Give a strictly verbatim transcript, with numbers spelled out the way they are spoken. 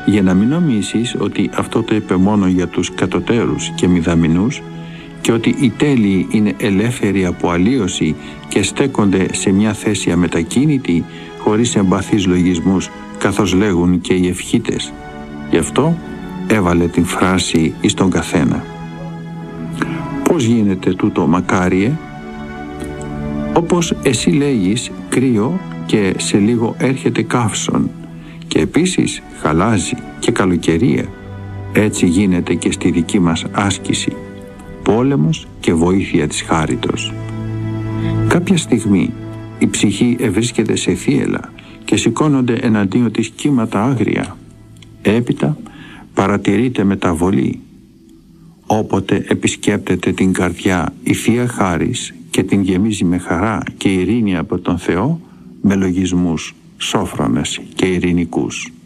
για να μην νομίσεις ότι αυτό το είπε μόνο για τους κατωτέρους και μηδαμινούς και ότι οι τέλειοι είναι ελεύθεροι από αλλίωση και στέκονται σε μια θέση αμετακίνητη χωρίς εμπαθείς λογισμούς, καθώς λέγουν και οι ευχήτες. Γι' αυτό έβαλε την φράση εις τον καθένα. Πώς γίνεται τούτο, μακάριε? Όπως εσύ λέγεις, κρύο και σε λίγο έρχεται καύσον, και επίσης χαλάζει και καλοκαιρία. Έτσι γίνεται και στη δική μας άσκηση, πόλεμος και βοήθεια της χάριτος. Κάποια στιγμή η ψυχή ευρίσκεται σε θύελλα και σηκώνονται εναντίον της κύματα άγρια. Έπειτα παρατηρείται μεταβολή. Όποτε επισκέπτεται την καρδιά η Θεία Χάρις και την γεμίζει με χαρά και ειρήνη από τον Θεό, με λογισμούς σόφρονες και ειρηνικούς.